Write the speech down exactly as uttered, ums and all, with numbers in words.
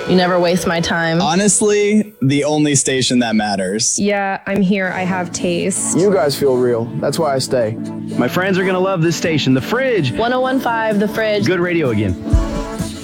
You never waste my time. Honestly, the only station that matters. Yeah, I'm here. I have taste. You guys feel real. That's why I stay. My friends are going to love this station. The Fridge. one oh one point five, The Fridge. Good radio again.